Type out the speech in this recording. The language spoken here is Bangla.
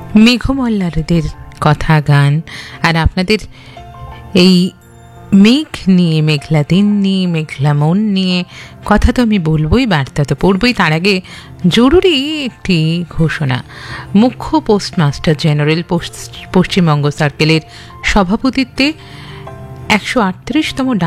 মেঘমল্লারদের কথা গান আর আপনাদের এই মেঘ নিয়ে, মেঘলা দিন নিয়ে, মেঘলা মন নিয়ে কথা তো আমি বলবই, বার্তা তো পড়বই। তার আগে জরুরি একটি ঘোষণা। মুখ্য পোস্টমাস্টার জেনারেল পশ্চিমবঙ্গ সার্কেলের সভাপতিত্বে 138তম